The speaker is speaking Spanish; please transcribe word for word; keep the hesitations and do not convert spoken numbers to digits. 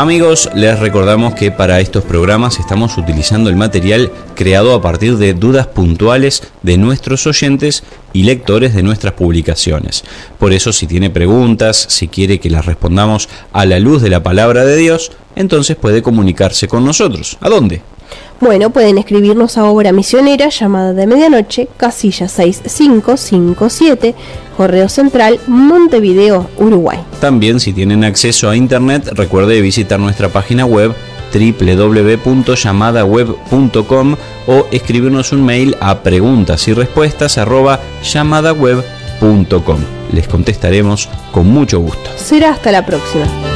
Amigos, les recordamos que para estos programas estamos utilizando el material creado a partir de dudas puntuales de nuestros oyentes y lectores de nuestras publicaciones. Por eso, si tiene preguntas, si quiere que las respondamos a la luz de la palabra de Dios, entonces puede comunicarse con nosotros. ¿A dónde? Bueno, pueden escribirnos a Obra Misionera, Llamada de Medianoche, casilla seis cinco cinco siete, Correo Central, Montevideo, Uruguay. También, si tienen acceso a internet, recuerde visitar nuestra página web doble u doble u doble u punto llamada web punto com o escribirnos un mail a preguntas y respuestas arroba llamada web punto com. Les contestaremos con mucho gusto. Será hasta la próxima.